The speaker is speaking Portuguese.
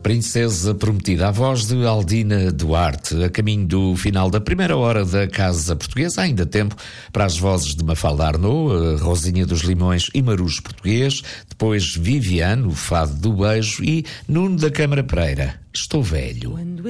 Princesa Prometida, a voz de Aldina Duarte, a caminho do final da primeira hora da Casa Portuguesa. Há ainda tempo para as vozes de Mafalda Arnaud, Rosinha dos Limões e Marujo Português, depois Viviane, o Fado do Beijo, e Nuno da Câmara Pereira, Estou Velho.